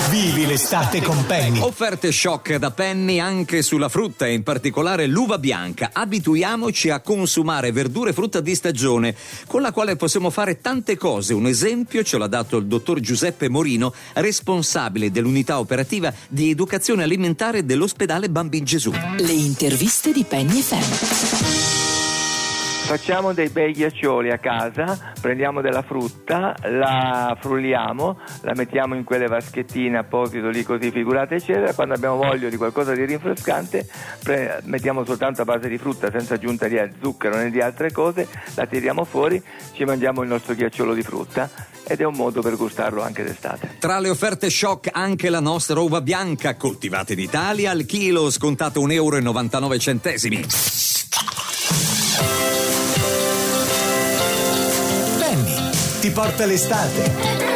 Vivi l'estate con Penny. Offerte shock da Penny anche sulla frutta e in particolare l'uva bianca. Abituiamoci a consumare verdura e frutta di stagione, con la quale possiamo fare tante cose. Un esempio ce l'ha dato il dottor Giuseppe Morino, responsabile dell'unità operativa di educazione alimentare dell'ospedale Bambin Gesù. Le interviste di Penny FM. Facciamo dei bei ghiaccioli a casa, prendiamo della frutta, la frulliamo, la mettiamo in quelle vaschettine apposito lì così figurate eccetera. Quando abbiamo voglia di qualcosa di rinfrescante mettiamo soltanto a base di frutta senza aggiunta di zucchero né di altre cose, la tiriamo fuori, ci mangiamo il nostro ghiacciolo di frutta ed è un modo per gustarlo anche d'estate. Tra le offerte shock anche la nostra uva bianca coltivata in Italia al chilo, scontato €1,99. Penny ti porta l'estate.